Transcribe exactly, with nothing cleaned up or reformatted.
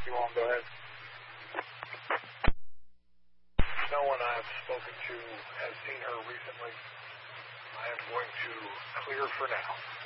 You want to go ahead? No one I have spoken to has seen her recently. I am going to clear for now.